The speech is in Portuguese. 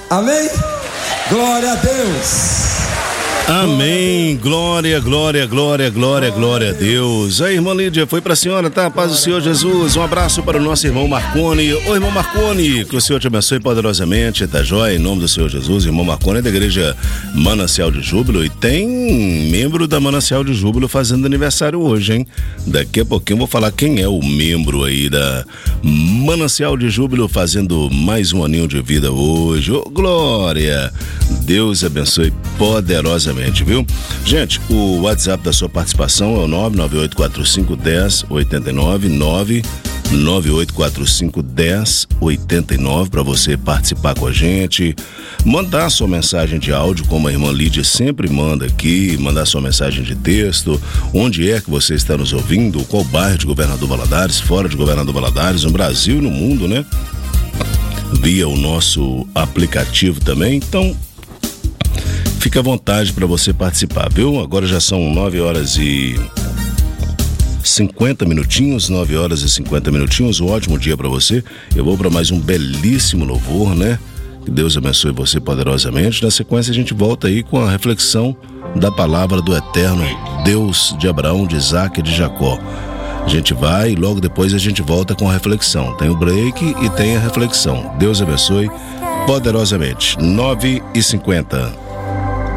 Amém? Glória a Deus. Amém, glória a Deus. Aí, irmã Lídia, foi pra senhora, tá? Paz do Senhor Jesus. Um abraço para o nosso irmão Marconi. Ô, irmão Marconi, que o Senhor te abençoe poderosamente, tá joia? Em nome do Senhor Jesus. Irmão Marconi é da igreja Manancial de Júbilo e tem membro da Manancial de Júbilo fazendo aniversário hoje, hein? Daqui a pouquinho eu vou falar quem é o membro aí da Manancial de Júbilo fazendo mais um aninho de vida hoje. Ô, glória! Deus abençoe poderosamente, viu? Gente, o WhatsApp da sua participação é o 998451089, 998451089, para você participar com a gente, mandar sua mensagem de áudio, como a irmã Lídia sempre manda aqui, mandar sua mensagem de texto, onde é que você está nos ouvindo, qual bairro de Governador Valadares, fora de Governador Valadares, no Brasil e no mundo, né? Via o nosso aplicativo também, então fica à vontade para você participar, viu? Agora já são 9h50, 9h50. Um ótimo dia para você. Eu vou para mais um belíssimo louvor, né? Que Deus abençoe você poderosamente. Na sequência a gente volta aí com a reflexão da palavra do eterno Deus de Abraão, de Isaac e de Jacó. A gente vai e logo depois a gente volta com a reflexão. Tem o break e tem a reflexão. Deus abençoe poderosamente. 9h50.